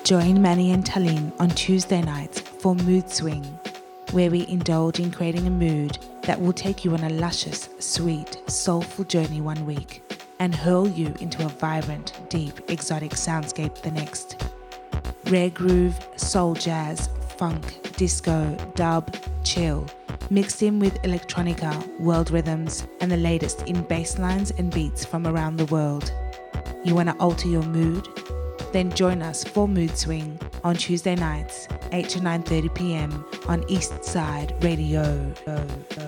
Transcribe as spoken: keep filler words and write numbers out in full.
Join Manny and Tallene on Tuesday nights for Mood Swing, where we indulge in creating a mood that will take you on a luscious, sweet, soulful journey one week and hurl you into a vibrant, deep, exotic soundscape the next. Rare groove, soul jazz, funk, disco, dub, chill, mixed in with electronica, world rhythms, and the latest in bass lines and beats from around the world. You want to alter your mood? Then join us for Mood Swing on Tuesday nights, eight to nine thirty p.m. on East Side Radio.